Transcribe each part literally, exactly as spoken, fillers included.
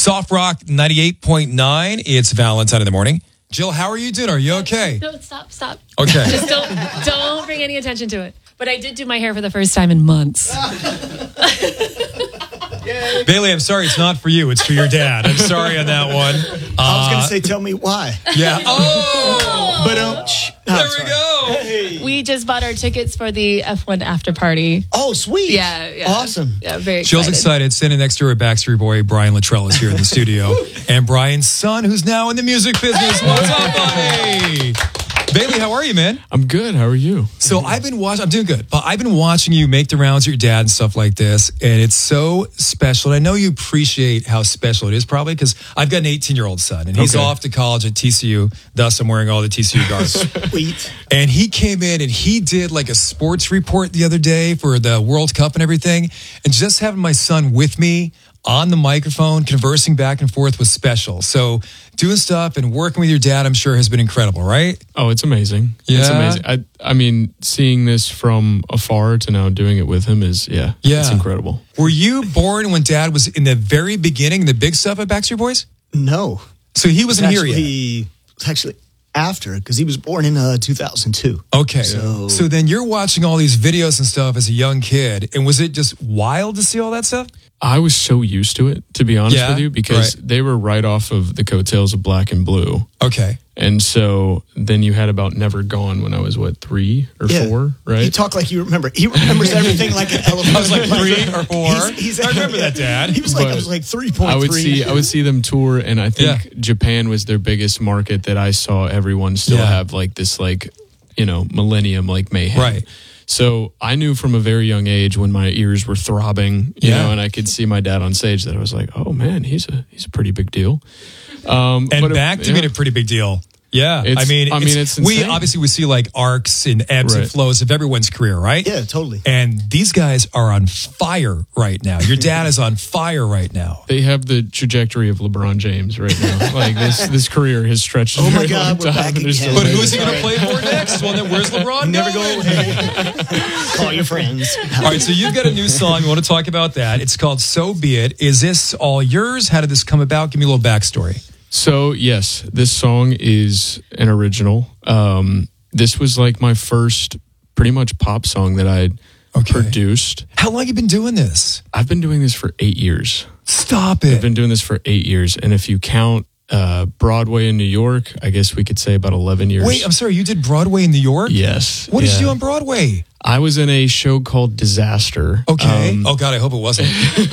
Soft Rock ninety-eight point nine. It's Valentine in the morning. Jill, how are you doing? Are you okay? No, stop, stop. Okay. Just don't, don't bring any attention to it. But I did do my hair for the first time in months. Bailey, I'm sorry. It's not for you. It's for your dad. I'm sorry on that one. Uh, I was going to say, tell me why. Yeah. Oh. But um, shh. No, there sorry. we go. Hey. We just bought our tickets for the F one after party. Oh, sweet. Yeah, yeah. Awesome. Yeah, very excited. Jill's excited. Standing next to her Backstreet Boy, Brian Luttrell, is here in the studio. And Brian's son, who's now in the music business. What's up, buddy? Bailey, how are you, man? I'm good. How are you? So I've been watching, I'm doing good, but I've been watching you make the rounds with your dad and stuff like this, and it's so special. And I know you appreciate how special it is, probably, because I've got an eighteen-year-old son, and he's Okay. off to college at T C U, thus I'm wearing all the T C U garb. Sweet. And he came in and he did like a sports report the other day for the World Cup and everything, and just having my son with me on the microphone, conversing back and forth was special. So doing stuff and working with your dad, I'm sure, has been incredible, right? Oh, it's amazing. Yeah? It's amazing. I I mean, seeing this from afar to now doing it with him is, yeah, Yeah. it's incredible. Were you born when dad was in the very beginning, the big stuff at Backstreet Boys? No. So he wasn't here actually, yet? It's actually after, because he was born in uh, two thousand two. Okay. So, So- then you're watching all these videos and stuff as a young kid, and was it just wild to see all that stuff? I was so used to it, to be honest Yeah? with you, because Right. they were right off of the coattails of Black and Blue. Okay. And so then you had about Never Gone when I was, what, three or Yeah. four, He right? talked like you remember. He remembers everything like an elephant. I was like three or four. He's, he's, I remember that, Dad. He was like, But I was like three point three. I would see I would see them tour, and I think Yeah. Japan was their biggest market that I saw everyone still Yeah. have like this like, you know, millennium like mayhem. Right. So I knew from a very young age when my ears were throbbing, you Yeah. know, and I could see my dad on stage that I was like, oh man, he's a he's a pretty big deal. Um, And but it- back to yeah. being a pretty big deal. Yeah. I It's- mean, I mean, it's we insane. obviously we see like arcs and ebbs and Right. flows of everyone's career, right? Yeah, totally. And these guys are on fire right now. Your dad is on fire right now. They have the trajectory of LeBron James right now. Like this, this career has stretched. a Oh my very long God, we're time, back and they're still again. But amazing. who's he going to play for next? Well, then where's LeBron Never go going? away. Call your friends. All right, so you've got a new song. We want to talk about that. It's called So Be It. Is this all yours? How did this come about? Give me a little backstory. So yes, this song is an original. Um, this was like my first pretty much pop song that I Okay. produced. How long have you been doing this? I've been doing this for eight years. Stop I've it. been doing this for eight years. And if you count uh, Broadway in New York, I guess we could say about eleven years. Wait, I'm sorry. You did Broadway in New York? Yes. What did yeah. you do on Broadway? I was in a show called Disaster. Okay. Um, oh, God, I hope it wasn't.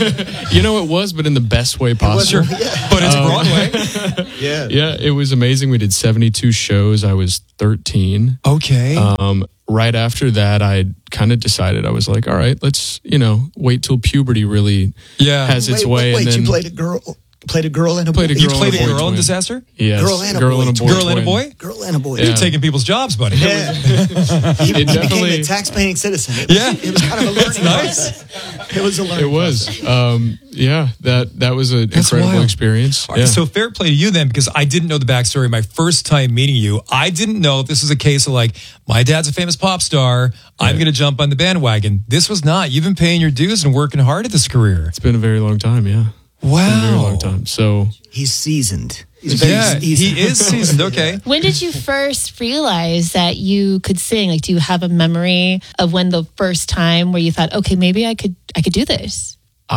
you know, it was, but in the best way possible. Sure. But it's Broadway. Yeah. Yeah, it was amazing. We did seventy-two shows. I was thirteen. Okay. Um, right after that, I kind of decided I was like, all right, let's, you know, wait till puberty really Yeah. has its Wait, way. wait, wait, and then you played a girl, played a girl and a Played a boy. you girl played and a a boy girl in twin. Disaster? yes, Girl and a girl boy and a boy, Girl and a twin. boy? Girl and a boy. Yeah. You're taking people's jobs, buddy. Yeah. he, It he became definitely- a tax-paying citizen. It was, Yeah. it was kind of a learning nice. process. It was a learning It was, um, yeah. That that was an That's incredible wild. experience. All right, Yeah. So fair play to you then, because I didn't know the backstory my first time meeting you. I didn't know if this was a case of like, my dad's a famous pop star. I'm going to jump on the bandwagon. This was not. You've been paying your dues and working hard at this career. it's been a very long time. Yeah, Wow. Been a very long time. So He's seasoned. He's very Yeah, seasoned. he is seasoned. Okay. When did you first realize that you could sing? Like, do you have a memory of when the first time where you thought, okay, maybe I could, I could do this?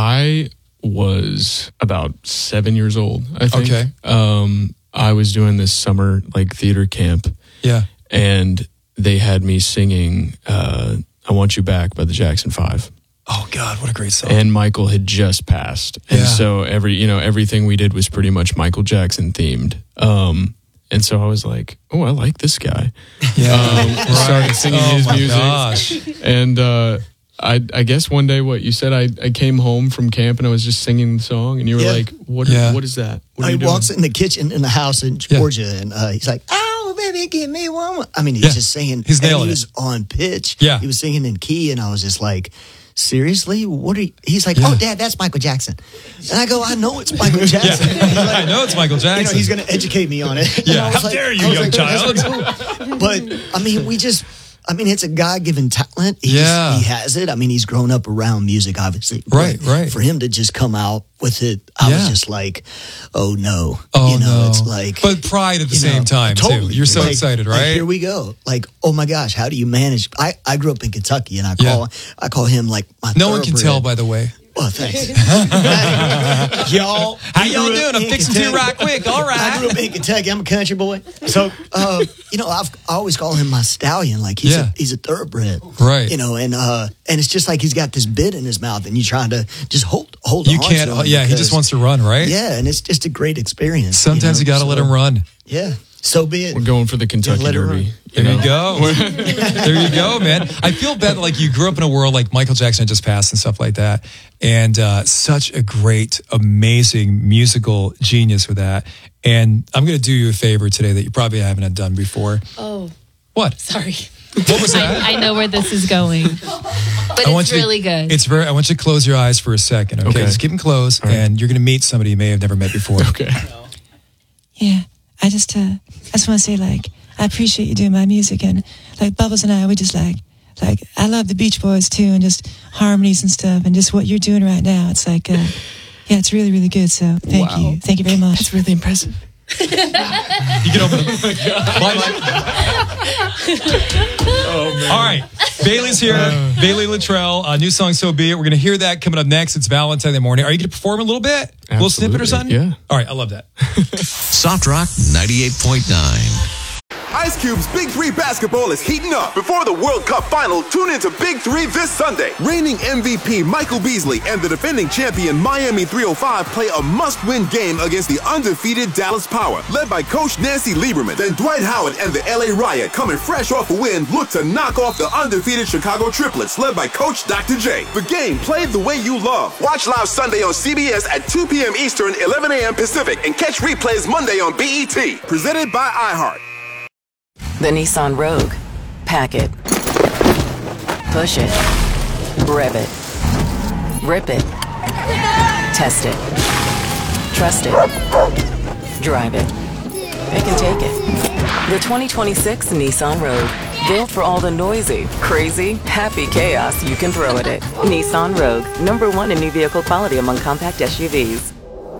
I was about seven years old. I think. Okay. Um, I was doing this summer like theater camp, Yeah. and they had me singing uh, "I Want You Back" by the Jackson Five. Oh, God, what a great song. And Michael had just passed, and Yeah. so every you know everything we did was pretty much Michael Jackson themed. Um, and so I was like, "Oh, I like this guy." yeah. Um, Started singing oh, his my music, gosh. and uh, I, I guess one day, what you said, I, I came home from camp and I was just singing the song, and you were Yeah. like, "What? Yeah. What is that? What are he you doing?" walks in the kitchen in the house in Georgia, and uh, he's like, "Oh, baby, give me one more." I mean, he's Yeah. just singing. He's and nailing he it. was on pitch. Yeah. He was singing in key, and I was just like, seriously? What are you? He's like, Yeah. "Oh, Dad, that's Michael Jackson." And I go, "I know it's Michael Jackson." Yeah. He's like, I know it's Michael you know, Jackson. he's going to educate me on it. And Yeah. I was How dare you, I was young "That's child." pretty cool." But I mean, we just, I mean, it's a God-given talent. He Yeah. just, he has it. I mean, he's grown up around music, obviously. Right, But right. For him to just come out with it, I Yeah. was just like, oh no. Oh, you know, no. it's like. But pride at the you same know, time, too. totally. You're so Like- excited, like, right? here we go. Like, oh my gosh, how do you manage? I, I grew up in Kentucky, and I Yeah. call I call him like my. No one can thoroughbred. tell, by the way. Well, thanks. y'all, How I y'all grew doing? up I'm in fixing to Kentucky. right quick. All I grew right. up in Kentucky. I'm a country boy. So, uh, you know, I've, I always call him my stallion. Like he's Yeah. a, he's a thoroughbred, Right. You know, and uh, and it's just like he's got this bit in his mouth, and you're trying to just hold hold You on can't. to him Yeah, he because- just wants to run, right? Yeah, and it's just a great experience. Sometimes you, know? got to let So, him run. Yeah, so be it. We're going for the Kentucky let it Derby. run. There know? you go. There you go, man. I feel bad. Like you grew up in a world like Michael Jackson had just passed and stuff like that, and uh, such a great, amazing musical genius with that. And I'm going to do you a favor today that you probably haven't done before. Oh, What? sorry. What was that? I, I know where this is going, but I want it's you to- really good. It's very. I want you to close your eyes for a second. Okay, Okay. just keep them closed, All right. and you're going to meet somebody you may have never met before. Okay. Yeah, I just, uh, I just want to say, like, I appreciate you doing my music, and like Bubbles and I, we just like, like, I love the Beach Boys too, and just harmonies and stuff, and just what you're doing right now. It's like, uh, yeah, it's really, really good. So thank Wow. you, thank you very much. That's really impressive. You can open them. Oh, All right, Bailey's here. Bailey Littrell, uh, new song "So Be It." We're going to hear that coming up next. It's Valentine's Day morning. Are you going to perform a little bit, a little snippet or Absolutely, something? yeah. All right, I love that. Soft Rock ninety-eight point nine. Ice Cube's Big Three basketball is heating up. Before the World Cup final, tune into Big Three this Sunday. Reigning M V P Michael Beasley and the defending champion Miami three oh five play a must-win game against the undefeated Dallas Power, led by Coach Nancy Lieberman. Then Dwight Howard and the L A Riot, coming fresh off a win, look to knock off the undefeated Chicago Triplets, led by Coach Doctor J. The game played the way you love. Watch live Sunday on C B S at two p.m. Eastern, eleven a.m. Pacific, and catch replays Monday on B E T. Presented by iHeart. The Nissan Rogue. Pack it. Push it. Rev it. Rip it. Test it. Trust it. Drive it. It can take it. The twenty twenty-six Nissan Rogue. Built for all the noisy, crazy, happy chaos you can throw at it. Nissan Rogue. Number one in new vehicle quality among compact S U Vs.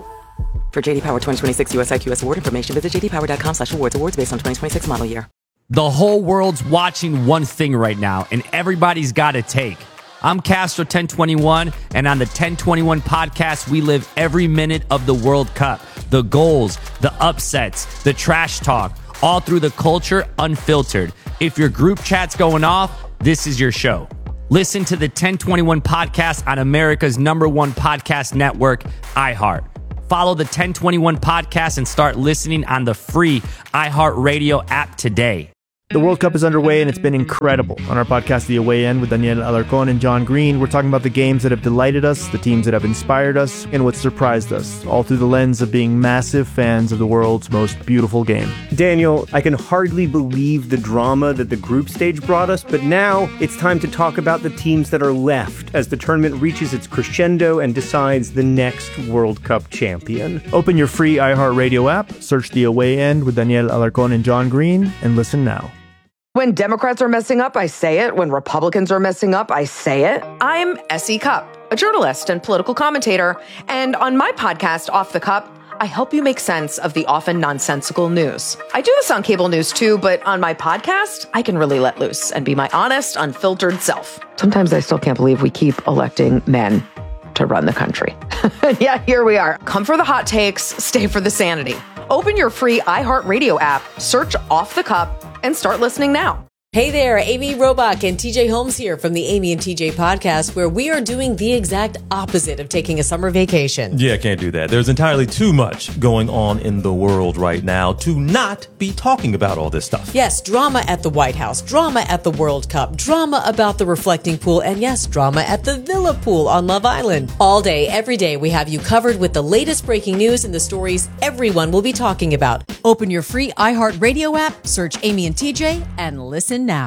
For J D Power twenty twenty-six U S I Q S award information, visit j d power dot com slash awards. Awards based on twenty twenty-six model year. The whole world's watching one thing right now, and everybody's got a take. I'm Castro ten twenty-one, and on the ten twenty-one podcast, we live every minute of the World Cup. The goals, the upsets, the trash talk, all through the culture, unfiltered. If your group chat's going off, this is your show. Listen to the ten twenty-one podcast on America's number one podcast network, iHeart. Follow the ten twenty-one podcast and start listening on the free iHeartRadio app today. The World Cup is underway and it's been incredible. On our podcast, The Away End, with Daniel Alarcon and John Green, we're talking about the games that have delighted us, the teams that have inspired us, and what surprised us, all through the lens of being massive fans of the world's most beautiful game. Daniel, I can hardly believe the drama that the group stage brought us, but now it's time to talk about the teams that are left as the tournament reaches its crescendo and decides the next World Cup champion. Open your free iHeartRadio app, search The Away End with Daniel Alarcon and John Green, and listen now. When Democrats are messing up, I say it. When Republicans are messing up, I say it. I'm Essie Cupp, a journalist and political commentator. And on my podcast, Off the Cup, I help you make sense of the often nonsensical news. I do this on cable news too, but on my podcast, I can really let loose and be my honest, unfiltered self. Sometimes I still can't believe we keep electing men to run the country. Yeah, here we are. Come for the hot takes, stay for the sanity. Open your free iHeartRadio app, search Off the Cup, and start listening now. Hey there, Amy Robach and T J Holmes here from the Amy and T J podcast, where we are doing the exact opposite of taking a summer vacation. Yeah, can't do that. There's entirely too much going on in the world right now to not be talking about all this stuff. Yes, drama at the White House, drama at the World Cup, drama about the reflecting pool, and yes, drama at the Villa pool on Love Island. All day, every day, we have you covered with the latest breaking news and the stories everyone will be talking about. Open your free iHeartRadio app, search Amy and T J, and listen now.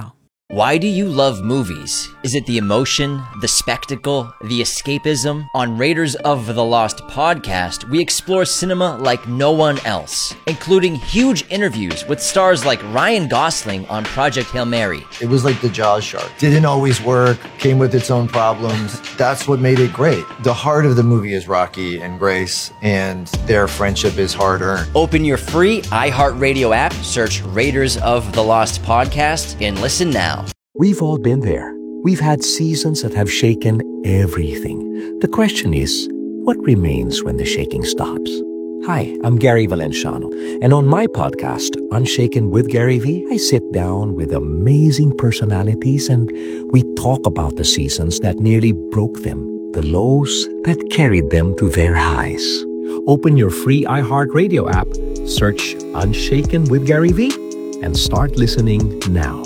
Why do you love movies? Is it the emotion, the spectacle, the escapism? On Raiders of the Lost podcast, we explore cinema like no one else, including huge interviews with stars like Ryan Gosling on Project Hail Mary. It was like the Jaws shark. Didn't always work, came with its own problems. That's what made it great. The heart of the movie is Rocky and Grace, and their friendship is hard-earned. Open your free iHeartRadio app, search Raiders of the Lost podcast, and listen now. We've all been there. We've had seasons that have shaken everything. The question is, what remains when the shaking stops? Hi, I'm Gary Valenciano, and on my podcast, Unshaken with Gary V, I sit down with amazing personalities and we talk about the seasons that nearly broke them, the lows that carried them to their highs. Open your free iHeartRadio app, search Unshaken with Gary V, and start listening now.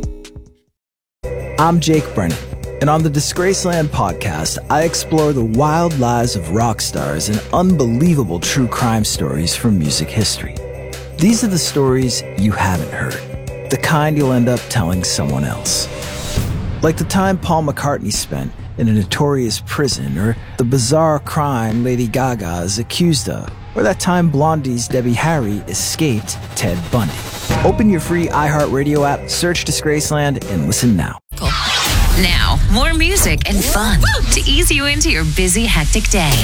I'm Jake Brennan, and on the Disgraceland podcast, I explore the wild lives of rock stars and unbelievable true crime stories from music history. These are the stories you haven't heard, the kind you'll end up telling someone else. Like the time Paul McCartney spent in a notorious prison, or the bizarre crime Lady Gaga is accused of, or that time Blondie's Debbie Harry escaped Ted Bundy. Open your free iHeartRadio app, search Disgraceland, and listen now. Now, more music and fun to ease you into your busy, hectic day.